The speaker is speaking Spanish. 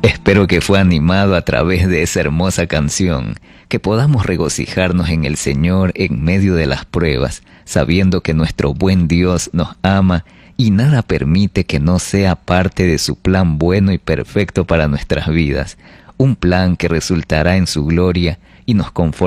Espero que fue animado a través de esa hermosa canción, que podamos regocijarnos en el Señor en medio de las pruebas, sabiendo que nuestro buen Dios nos ama y nada permite que no sea parte de su plan bueno y perfecto para nuestras vidas, un plan que resultará en su gloria y nos confortará